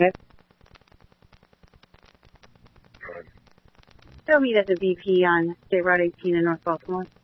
Okay. Show me as a VP on State Route 18 in North Baltimore.